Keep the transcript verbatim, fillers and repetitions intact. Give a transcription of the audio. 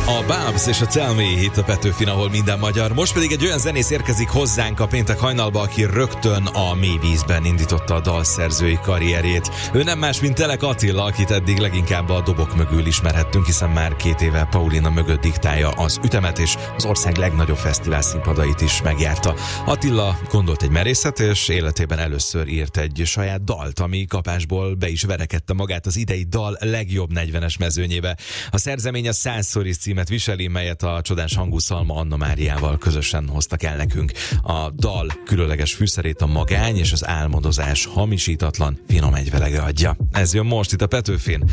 A Babs és a Tell Me itt a Petőfin, ahol minden magyar. Most pedig egy olyan zenész érkezik hozzánk a péntek hajnalba, aki rögtön a mély vízben indította a dalszerzői karrierjét. Ő nem más, mint Telek Attila, akit eddig leginkább a dobok mögül ismerhettünk, hiszen már két éve Paulina mögött diktálja az ütemet, és az ország legnagyobb fesztivál színpadait is megjárta. Attila gondolt egy merészet, és életében először írt egy saját dalt, ami kapásból be is verekedte magát az idei dal legjobb negyvenes mezőnyébe. A szerzemény a Százszor is címet viseli, melyet a csodás hangú Szalma Anna Máriával közösen hoztak el nekünk. A dal különleges fűszerét a magány és az álmodozás hamisítatlan, finom egyvelege adja. Ez jön most itt a Petőfin.